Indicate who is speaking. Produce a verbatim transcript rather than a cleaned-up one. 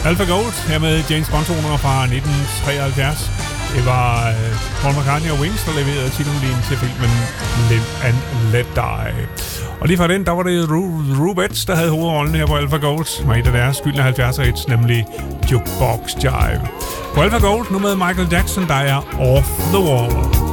Speaker 1: Alpha Gold her med James Bond-toner fra nitten treoghalvfjerds. Det var uh, Paul McCartney og Wings, der leverede titelmelodien til filmen Live and Let Die. Og lige fra den, der var det Ru- Rubettes, der havde hovedrollen her på Alpha Gold, med et af deres skyldne halvfjerdser hits, nemlig Jukebox Jive. På Alpha Gold, nu med Michael Jackson, der er Off the Wall.